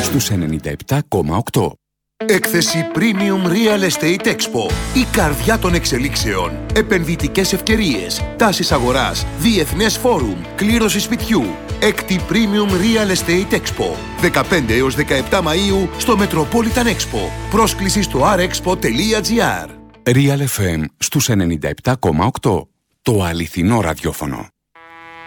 στους 97,8. Έκθεση Premium Real Estate Expo. Η καρδιά των εξελίξεων. Επενδυτικές ευκαιρίες. Τάσεις αγοράς. Διεθνές φόρουμ. Κλήρωση σπιτιού. Έκτη Premium Real Estate Expo. 15 έως 17 Μαΐου στο Metropolitan Expo. Πρόσκληση στο rexpo.gr. Real FM στους 97,8. Το αληθινό ραδιόφωνο.